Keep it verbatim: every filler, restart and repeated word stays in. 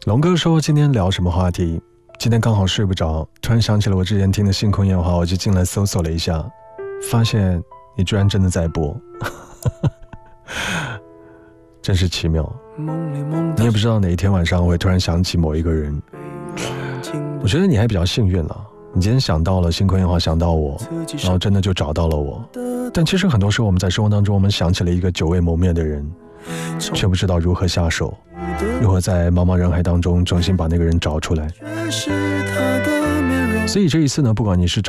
龙哥说今天聊什么话题？今天刚好睡不着，突然想起了我之前听的星空烟花，我就进来搜索了一下，发现你居然真的在播，真是奇妙。你也不知道哪一天晚上会突然想起某一个人。我觉得你还比较幸运了，你今天想到了星空烟花，想到我，然后真的就找到了我。但其实很多时候我们在生活当中，我们想起了一个久未谋面的人，却不知道如何下手，如何在茫茫人海当中重新把那个人找出来。所以这一次呢，不管你是找